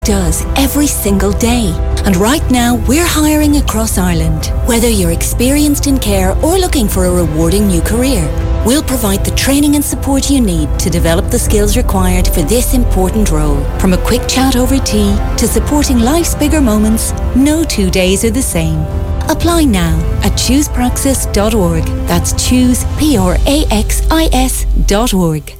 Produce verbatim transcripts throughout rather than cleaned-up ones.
does every single day. And right now, we're hiring across Ireland. Whether you're experienced in care or looking for a rewarding new career, we'll provide the training and support you need to develop the skills required for this important role. From a quick chat over tea to supporting life's bigger moments, no two days are the same. Apply now at choose praxis dot org. That's choose, P R A X I S dot org.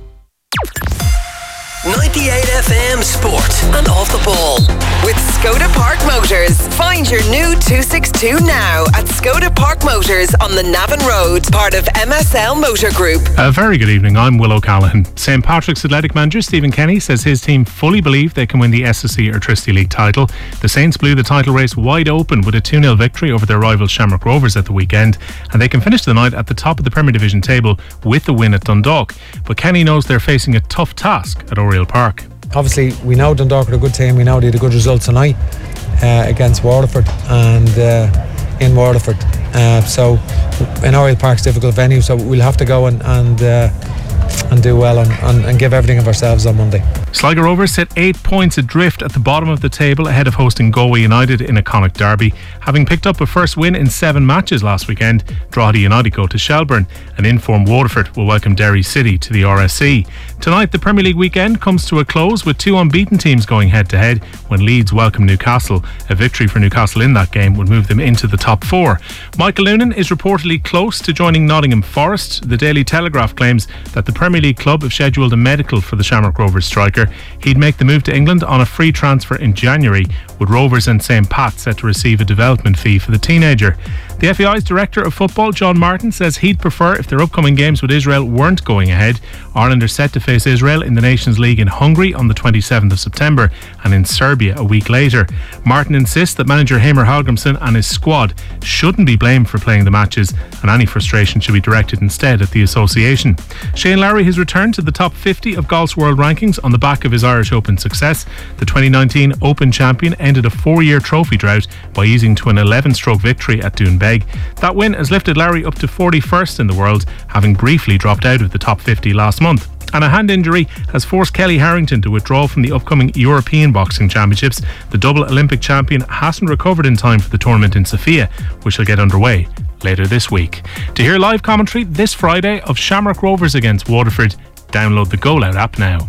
ninety-eight F M Sport and Off the Ball with Skoda Park Motors. Find your new two sixty-two now at Skoda Park Motors on the Navan Road, part of M S L Motor Group. A very good evening, I'm Will O'Callaghan. Saint Patrick's Athletic manager Stephen Kenny says his team fully believe they can win the S S C Airtricity League title. The Saints blew the title race wide open with a two nil victory over their rivals Shamrock Rovers at the weekend, and they can finish the night at the top of the Premier Division table with the win at Dundalk. But Kenny knows they're facing a tough task at Oriel Park. Obviously, we know Dundalk are a good team. We know they had a good result tonight uh, against Waterford and uh, in Waterford. Uh, so, in Oriel Park's difficult venue, so we'll have to go and and, uh, and do well and, and, and give everything of ourselves on Monday. Sligo Rovers sit eight points adrift at the bottom of the table ahead of hosting Galway United in a Connacht derby. Having picked up a first win in seven matches last weekend, Drogheda United go to Shelbourne, and in-form Waterford will welcome Derry City to the R S C. Tonight, the Premier League weekend comes to a close with two unbeaten teams going head-to-head when Leeds welcome Newcastle. A victory for Newcastle in that game would move them into the top four. Michael Noonan is reportedly close to joining Nottingham Forest. The Daily Telegraph claims that the Premier League club have scheduled a medical for the Shamrock Rovers striker. He'd make the move to England on a free transfer in January, with Rovers and Saint Pat set to receive a development fee for the teenager. The F A I's Director of Football, John Martin, says he'd prefer if their upcoming games with Israel weren't going ahead. Ireland are set to face Israel in the Nations League in Hungary on the twenty-seventh of September and in Serbia a week later. Martin insists that manager Heimir Hallgrímsson and his squad shouldn't be blamed for playing the matches, and any frustration should be directed instead at the association. Shane Lowry has returned to the top fifty of golf's world rankings on the back of his Irish Open success. The twenty nineteen Open champion ended a four-year trophy drought by easing to an eleven-stroke victory at Doonbeg. That win has lifted Lowry up to forty-first in the world, having briefly dropped out of the top fifty last month. And a hand injury has forced Kelly Harrington to withdraw from the upcoming European Boxing Championships. The double Olympic champion hasn't recovered in time for the tournament in Sofia, which will get underway later this week. To hear live commentary this Friday of Shamrock Rovers against Waterford, download the Go Loud app now.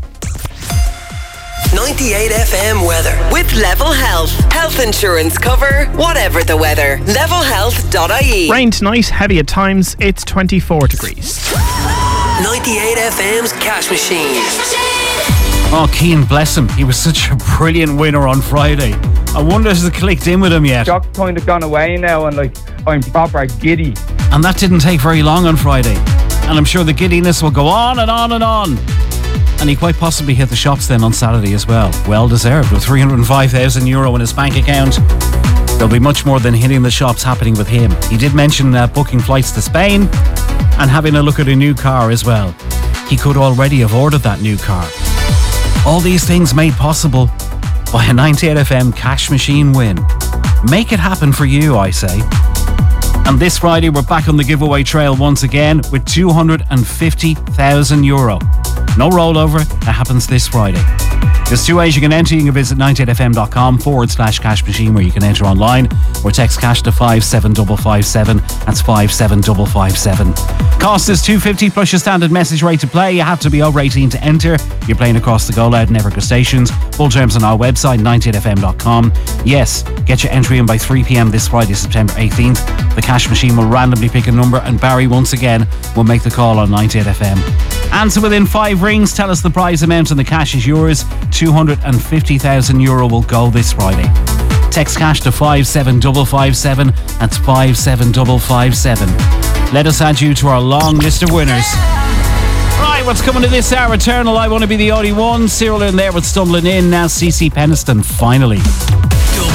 ninety-eight F M weather with Level Health. Health insurance cover, whatever the weather. level health dot I E. Rain tonight, heavy at times. It's twenty-four degrees. ninety-eight F M's Cash Machine. Oh, Keane, bless him. He was such a brilliant winner on Friday. I wonder if it's clicked in with him yet. Shock's kind of gone away now, and like I'm proper giddy. And that didn't take very long on Friday. And I'm sure the giddiness will go on and on and on. And he quite possibly hit the shops then on Saturday as well. Well deserved, with three hundred five thousand euro in his bank account. There'll be much more than hitting the shops happening with him. He did mention uh, booking flights to Spain and having a look at a new car as well. He could already have ordered that new car. All these things made possible by a ninety-eight F M Cash Machine win. Make it happen for you, I say. And this Friday we're back on the giveaway trail once again with two hundred fifty thousand euro. No rollover, that happens this Friday. There's two ways you can enter. You can visit ninety-eight f m dot com forward slash cash machine where you can enter online, or text cash to five seven five five seven. That's five seven five five seven. Cost is two fifty plus your standard message rate to play. You have to be over eighteen to enter. You're playing across the Go Loud and Evergo stations. Full terms on our website, ninety-eight f m dot com. Yes, get your entry in by three p m this Friday, September eighteenth. The cash machine will randomly pick a number, and Barry once again will make the call on ninety-eight F M. Answer within five rings, tell us the prize amount, and the cash is yours. two hundred fifty thousand euro will go this Friday. Text cash to five seven five five seven. That's five seven five five seven. Let us add you to our long list of winners. Right, what's coming to this hour? Eternal, I Want to Be the Only One. Cyril in there with Stumbling In. Now C C Peniston, finally.